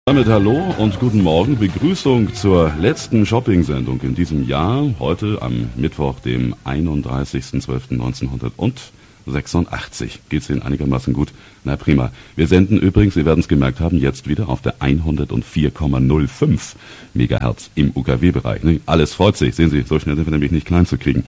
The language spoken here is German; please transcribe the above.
Damit hallo und guten Morgen. Begrüßung zur letzten Shopping-Sendung in diesem Jahr. Heute am Mittwoch, dem 31.12.1986. Geht's Ihnen einigermaßen gut? Na prima. Wir senden übrigens, Sie werden es gemerkt haben, jetzt wieder auf der 104,05 Megahertz im UKW-Bereich. Alles freut sich. Sehen Sie, so schnell sind wir nämlich nicht klein zu kriegen.